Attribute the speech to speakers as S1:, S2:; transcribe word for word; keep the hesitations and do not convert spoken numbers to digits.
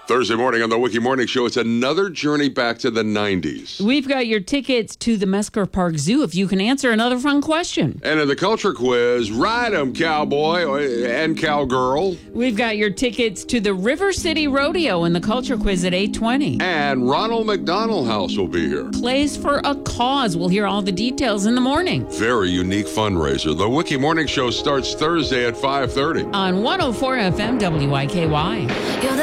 S1: Thursday morning on the Wiki Morning Show, it's another journey back to the nineties.
S2: We've got your tickets to the Mesker Park Zoo if you can answer another fun question.
S1: And in the culture quiz, ride 'em, cowboy and cowgirl.
S2: We've got your tickets to the River City Rodeo in the culture quiz at eight twenty.
S1: And Ronald McDonald House will be here.
S2: Plays for a cause. We'll hear all the details in the morning.
S1: Very unique fundraiser. The Wiki Morning Show starts Thursday at five thirty.
S2: On one oh four F M W I K Y.